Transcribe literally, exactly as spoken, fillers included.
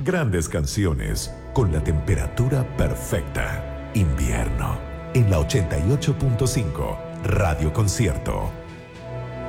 Grandes canciones con la temperatura perfecta. Invierno en la ochenta y ocho punto cinco Radio Concierto.